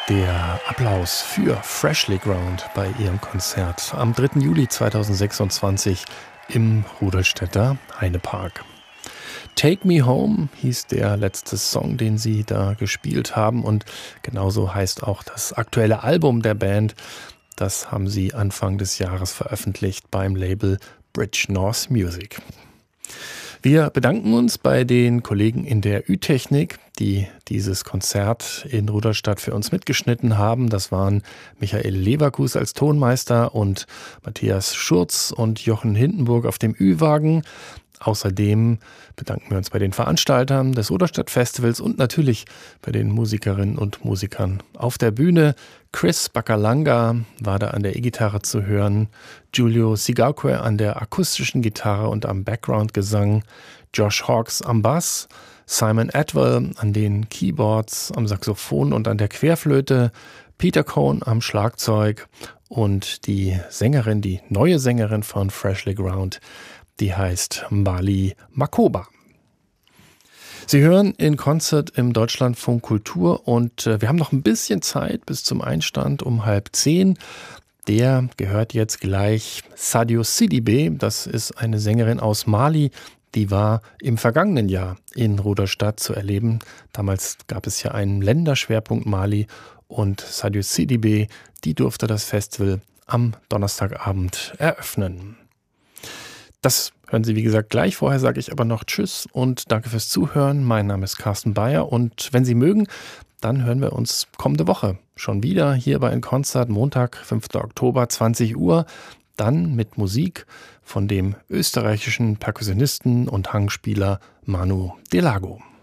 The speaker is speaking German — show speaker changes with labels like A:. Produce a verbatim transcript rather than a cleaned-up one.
A: Der Applaus für Freshly Ground bei ihrem Konzert am dritten Juli zweitausendsechsundzwanzig im Rudolstädter Heidepark. Take Me Home hieß der letzte Song, den sie da gespielt haben, und genauso heißt auch das aktuelle Album der Band. Das haben sie Anfang des Jahres veröffentlicht beim Label Bridge North Music. Wir bedanken uns bei den Kollegen in der Ü-Technik, die dieses Konzert in Rudolstadt für uns mitgeschnitten haben. Das waren Michael Leverkus als Tonmeister und Matthias Schurz und Jochen Hindenburg auf dem Ü-Wagen. Außerdem bedanken wir uns bei den Veranstaltern des Rudolstadt Festivals und natürlich bei den Musikerinnen und Musikern auf der Bühne. Chris Bakalanga war da an der E-Gitarre zu hören, Giulio Sigauque an der akustischen Gitarre und am Background-Gesang, Josh Hawkes am Bass, Simon Atwell an den Keyboards, am Saxophon und an der Querflöte, Peter Cohn am Schlagzeug und die Sängerin, die neue Sängerin von Freshly Ground, die heißt Mbali Makoba. Sie hören in Konzert im Deutschlandfunk Kultur und äh, wir haben noch ein bisschen Zeit bis zum Einstand um halb zehn. Der gehört jetzt gleich Sadio Sidibé. Das ist eine Sängerin aus Mali. Die war im vergangenen Jahr in Rudolstadt zu erleben. Damals gab es ja einen Länderschwerpunkt Mali und Sadio Sidibé, die durfte das Festival am Donnerstagabend eröffnen. Das hören Sie, wie gesagt, gleich. Vorher sage ich aber noch Tschüss und danke fürs Zuhören. Mein Name ist Carsten Bayer und wenn Sie mögen, dann hören wir uns kommende Woche schon wieder hier bei In Konzert, Montag, fünften Oktober, zwanzig Uhr. Dann mit Musik von dem österreichischen Perkussionisten und Hangspieler Manu Delago.